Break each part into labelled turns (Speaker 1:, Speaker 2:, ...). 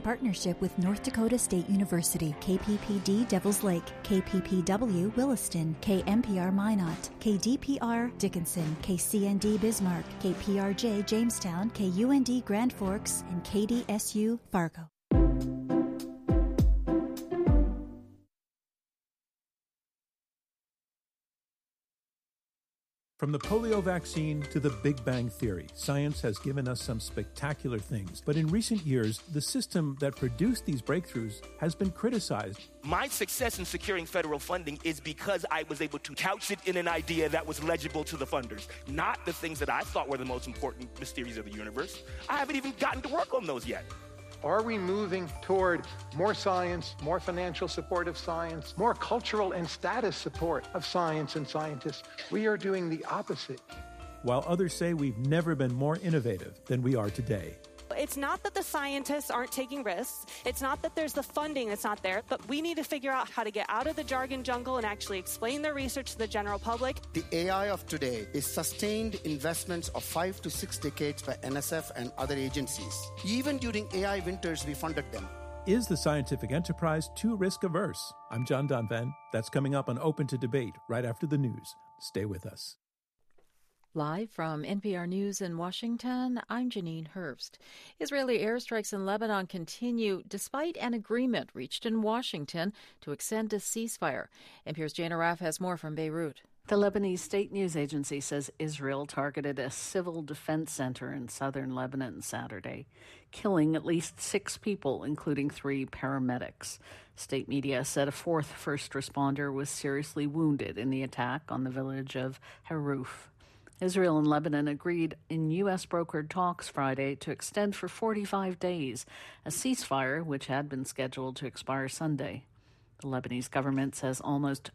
Speaker 1: partnership with North Dakota State University, KPPD Devils Lake, KPPW Williston, KMPR Minot, KDPR Dickinson, KCND Bismarck, KPRJ Jamestown, KUND Grand Forks, and KDSU Fargo.
Speaker 2: From the polio vaccine to the Big Bang Theory, science has given us some spectacular things. But in recent years, the system that produced these breakthroughs has been criticized.
Speaker 3: My success in securing federal funding is because I was able to couch it in an idea that was legible to the funders, not the things that I thought were the most important mysteries of the universe. I haven't even gotten to work on those yet.
Speaker 4: Are we moving toward more science, more financial support of science, more cultural and status support of science and scientists? We are doing the opposite.
Speaker 2: While others say we've never been more innovative than we are today.
Speaker 5: It's not that the scientists aren't taking risks. It's not that there's the funding that's not there, but we need to figure out how to get out of the jargon jungle and actually explain their research to the general public.
Speaker 6: The AI of today is sustained investments of 5 to 6 decades by NSF and other agencies. Even during AI winters, we funded them.
Speaker 2: Is the scientific enterprise too risk-averse? I'm John Donvan. That's coming up on Open to Debate right after the news. Stay with us.
Speaker 7: Live from NPR News in Washington, I'm Janine Herbst. Israeli airstrikes in Lebanon continue despite an agreement reached in Washington to extend a ceasefire. NPR's Jane Araf has more from Beirut.
Speaker 8: The Lebanese state news agency says Israel targeted a civil defense center in southern Lebanon Saturday, killing at least 6 people, including 3 paramedics. State media said a 4th first responder was seriously wounded in the attack on the village of Haruf. Israel and Lebanon agreed in U.S.-brokered talks Friday to extend for 45 days a ceasefire which had been scheduled to expire Sunday. The Lebanese government says almost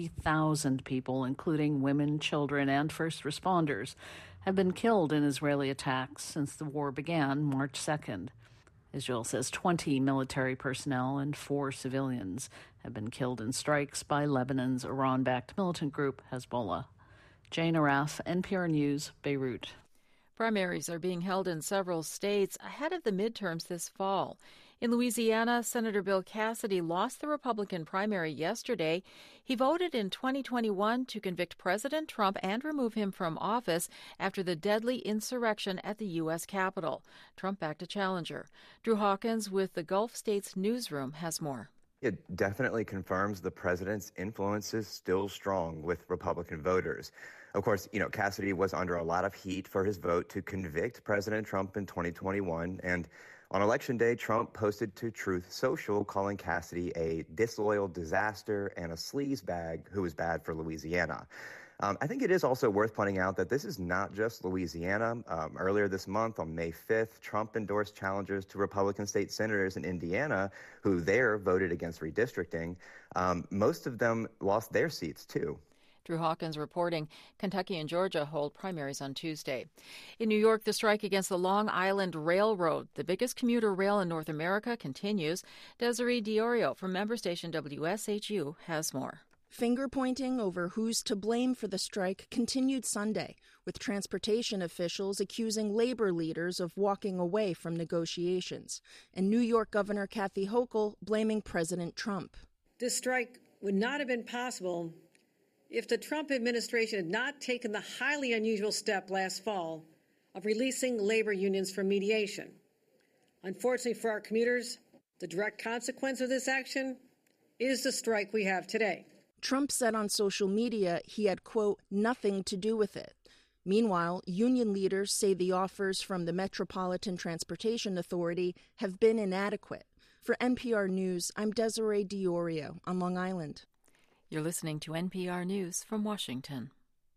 Speaker 8: 3,000 people, including women, children, and first responders, have been killed in Israeli attacks since the war began March 2nd. Israel says 20 military personnel and 4 civilians have been killed in strikes by Lebanon's Iran-backed militant group Hezbollah. Jane Araf, NPR News, Beirut.
Speaker 7: Primaries are being held in several states ahead of the midterms this fall. In Louisiana, Senator Bill Cassidy lost the Republican primary yesterday. He voted in 2021 to convict President Trump and remove him from office after the deadly insurrection at the U.S. Capitol. Trump backed a challenger. Drew Hawkins with the Gulf States Newsroom has more.
Speaker 9: It definitely confirms the president's influence is still strong with Republican voters. Of course, Cassidy was under a lot of heat for his vote to convict President Trump in 2021. And on Election Day, Trump posted to Truth Social calling Cassidy a disloyal disaster and a sleazebag who was bad for Louisiana. I think it is also worth pointing out that this is not just Louisiana. Earlier this month, on May 5th, Trump endorsed challengers to Republican state senators in Indiana who there voted against redistricting. Most of them lost their seats, too.
Speaker 7: Drew Hawkins reporting. Kentucky and Georgia hold primaries on Tuesday. In New York, the strike against the Long Island Railroad, the biggest commuter rail in North America, continues. Desiree Diorio from member station WSHU has more.
Speaker 10: Finger-pointing over who's to blame for the strike continued Sunday, with transportation officials accusing labor leaders of walking away from negotiations, and New York Governor Kathy Hochul blaming President Trump.
Speaker 11: This strike would not have been possible if the Trump administration had not taken the highly unusual step last fall of releasing labor unions from mediation. Unfortunately for our commuters, the direct consequence of this action is the strike we have today.
Speaker 10: Trump said on social media he had, quote, nothing to do with it. Meanwhile, union leaders say the offers from the Metropolitan Transportation Authority have been inadequate. For NPR News, I'm Desiree Diorio on Long Island.
Speaker 7: You're listening to NPR News from Washington.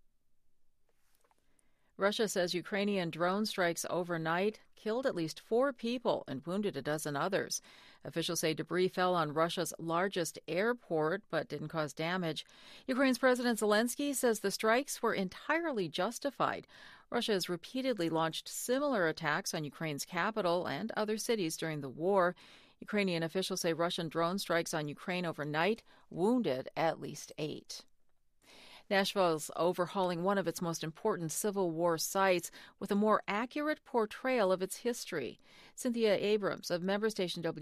Speaker 7: Russia says Ukrainian drone strikes overnight killed at least 4 people and wounded a dozen others. Officials say debris fell on Russia's largest airport but didn't cause damage. Ukraine's President Zelensky says the strikes were entirely justified. Russia has repeatedly launched similar attacks on Ukraine's capital and other cities during the war. Ukrainian officials say Russian drone strikes on Ukraine overnight wounded at least 8. Nashville's overhauling one of its most important Civil War sites with a more accurate portrayal of its history. Cynthia Abrams of member station